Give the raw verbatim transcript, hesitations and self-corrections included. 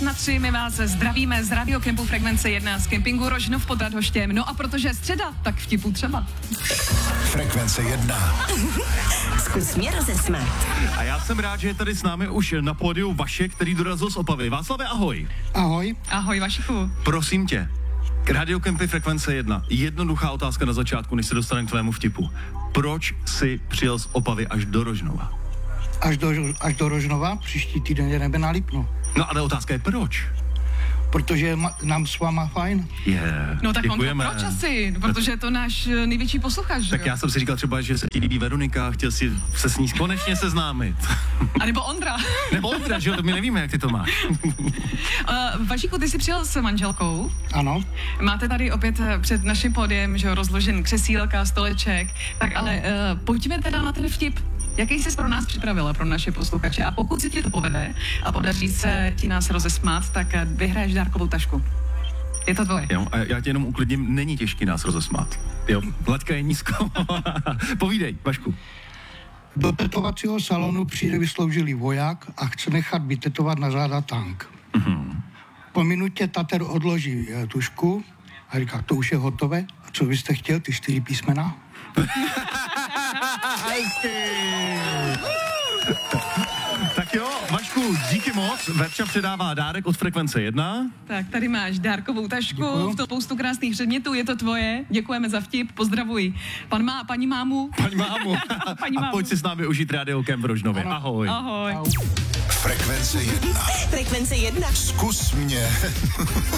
na tři, my vás zdravíme z Radiokempu Frekvence jedna z kempingu Rožnov pod Radhoštěm. No a protože je středa, tak vtipu třeba. Frekvence jedna. Zkus mě rozesmát. A já jsem rád, že je tady s námi už na pódiu Vašek, který dorazil z Opavy. Václave, ahoj. Ahoj. Ahoj, Vašiku. Prosím tě, Radiokempy Frekvence jedna. Jednoduchá otázka na začátku, než se dostaneme k tvému vtipu. Proč jsi přijel z Opavy až do Rožnova? Až do, až do Rožnova, příští týden jedeme na Lipno. No ale otázka je proč? Protože je ma, nám s váma fajn. Yeah, No tak děkujeme. on to proč asi? Protože je to náš největší posluchač, že Tak jo? já jsem si říkal třeba, že se ti líbí Veronika, chtěl si se s ní konečně seznámit. A nebo Ondra. Nebo Ondra, že jo, to my nevíme, jak ty to máš. uh, Vašíku, ty jsi přijel s manželkou. Ano. Máte tady opět před naším pódiem, že jo, rozložen křesílka, stoleček. Tak ale uh, pojďme teda na ten vtip. Jaký jsi pro nás připravila, pro naše posluchače? A pokud se ti to povede a podaří se ti nás rozesmát, tak vyhraješ dárkovou tašku. Je to tvoje. Jo, a já tě jenom uklidním, není těžký nás rozesmát. Jo, laťka je nízko. Povídej, Vašku. Do tetovacího salonu přijde vysloužilý voják a chce nechat vytetovat na záda tank. Mm-hmm. Po minutě tater odloží eh, tušku a říká, to už je hotové. A co vy jste chtěl, ty čtyři písmena? Tak jo, Vašku, díky moc. Verča předává dárek od Frekvence jedna. Tak tady máš dárkovou tašku, Děkuju. v to spoustu krásných předmětů, je to tvoje. Děkujeme za vtip, pozdravuj. Pan má, paní mámu. Paní mámu. Paní A mámu. pojď si s námi užít Radiokemp v Rožnově. Ano. Ahoj. Ahoj. Au. Frekvence jedna. Frekvence jedna. Zkus mě.